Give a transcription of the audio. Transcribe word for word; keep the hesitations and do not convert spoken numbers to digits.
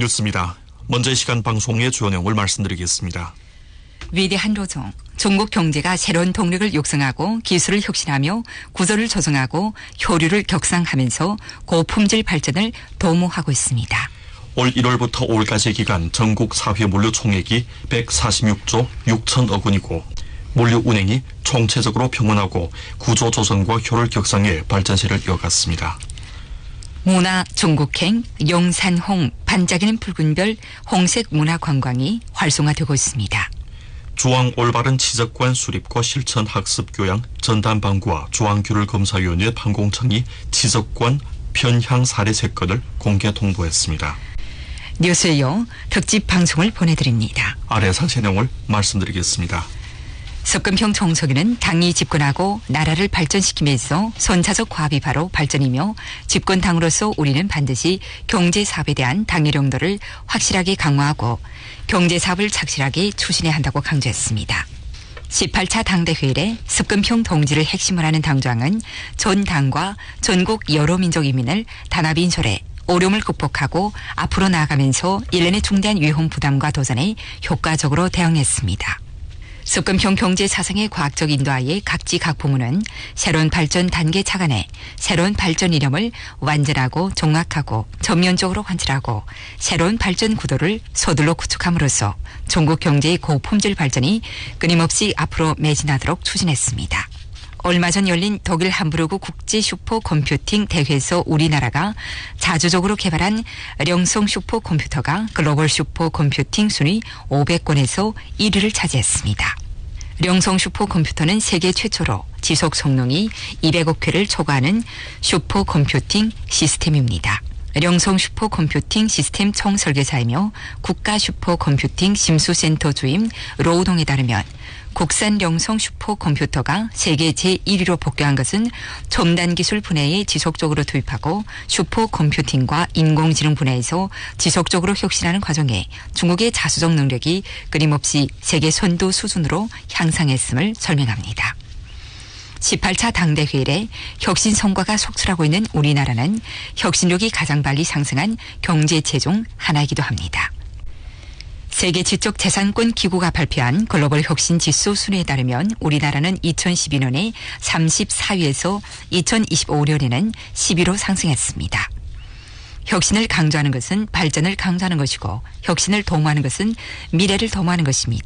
뉴스입니다. 먼저 이 시간 방송의 주요 내용을 말씀드리겠습니다. 위대한 노동, 중국 경제가 새로운 동력을 육성하고 기술을 혁신하며 구조를 조성하고 효율을 격상하면서 고품질 발전을 도모하고 있습니다. 올 일월부터 오월까지 기간 전국 사회 물류 총액이 백사십육조 육천억 원이고 물류 운행이 총체적으로 평온하고 구조 조성과 효율 격상의 발전세를 이어갔습니다. 문화 중국행, 용산홍, 반짝이는 붉은별, 홍색 문화 관광이 활성화되고 있습니다. 중앙 올바른 지적관 수립과 실천 학습 교양 전담반구와 중앙규율검사위원회 판공청이 지적관 편향 사례 세 건을 공개 통보했습니다. 뉴스에 이어 특집 방송을 보내드립니다. 아래 상세 내용을 말씀드리겠습니다. 석금평 총서기는 당이 집권하고 나라를 발전시키면서 선차적 과업이 바로 발전이며 집권당으로서 우리는 반드시 경제사업에 대한 당의 용도를 확실하게 강화하고 경제사업을 착실하게 추진해야 한다고 강조했습니다. 십팔 차 당대회의에 석금평 동지를 핵심으로 하는 당조항은 전 당과 전국 여러 민족 인민을 단합 인솔해 어려움을 극복하고 앞으로 나아가면서 일련의 중대한 위험 부담과 도전에 효과적으로 대응했습니다. 석금평 경제 사상의 과학적 인도하에 각지 각 부문은 새로운 발전 단계 차관에 새로운 발전 이념을 완전하고 종합하고 전면적으로 관찰하고 새로운 발전 구도를 서둘러 구축함으로써 중국 경제의 고품질 발전이 끊임없이 앞으로 매진하도록 추진했습니다. 얼마 전 열린 독일 함부르크 국제 슈퍼컴퓨팅 대회에서 우리나라가 자주적으로 개발한 령성 슈퍼컴퓨터가 글로벌 슈퍼컴퓨팅 순위 오백 권에서 일 위를 차지했습니다. 령성 슈퍼컴퓨터는 세계 최초로 지속 성능이 이백억 회를 초과하는 슈퍼컴퓨팅 시스템입니다. 령성 슈퍼컴퓨팅 시스템 총설계사이며 국가 슈퍼컴퓨팅 심수센터 주임 로우동에 따르면 국산 령성 슈퍼컴퓨터가 세계 제일 위로 복귀한 것은 첨단 기술 분야에 지속적으로 투입하고 슈퍼컴퓨팅과 인공지능 분야에서 지속적으로 혁신하는 과정에 중국의 자수적 능력이 끊임없이 세계 선도 수준으로 향상했음을 설명합니다. 십팔 차 당대회의에 혁신 성과가 속출하고 있는 우리나라는 혁신력이 가장 빨리 상승한 경제체 중 하나이기도 합니다. 세계 지적재산권 기구가 발표한 글로벌 혁신 지수 순위에 따르면 우리나라는 이천십이 년에 삼십사 위에서 이천이십오 년에는 십 위로 상승했습니다. 혁신을 강조하는 것은 발전을 강조하는 것이고 혁신을 도모하는 것은 미래를 도모하는 것입니다.